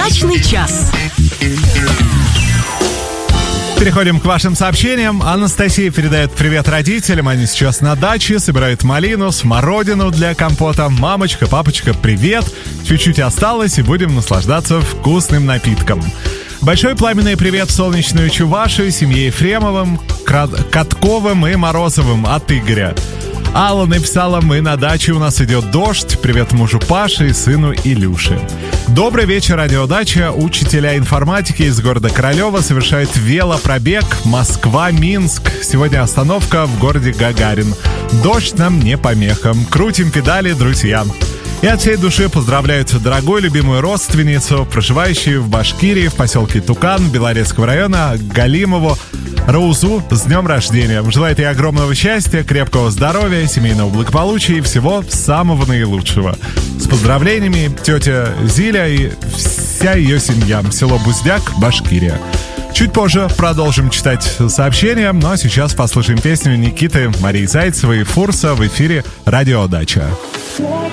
Дачный час. Переходим к вашим сообщениям. Анастасия передает привет родителям. Они сейчас на даче, собирают малину, смородину для компота. Мамочка, папочка, привет. Чуть-чуть осталось, и будем наслаждаться вкусным напитком. Большой пламенный привет в солнечную Чувашию, семье Ефремовым, Катковым и Морозовым от Игоря. Алла написала: мы на даче, у нас идет дождь. Привет мужу Паше и сыну Илюше. Добрый вечер, радиодача. Учителя информатики из города Королева совершают велопробег Москва-Минск. Сегодня остановка в городе Гагарин. Дождь нам не помеха. Крутим педали, друзья. И от всей души поздравляют дорогую любимую родственницу, проживающую в Башкирии, в поселке Тукан Белорецкого района, Галимову Раузу, с днем рождения. Желает ей огромного счастья, крепкого здоровья, семейного благополучия и всего самого наилучшего. С поздравлениями тетя Зиля и вся ее семья. Село Буздяк, Башкирия. Чуть позже продолжим читать сообщения, ну а сейчас послушаем песню Никиты, Марии Зайцевой и Фурса в эфире «Радиодача».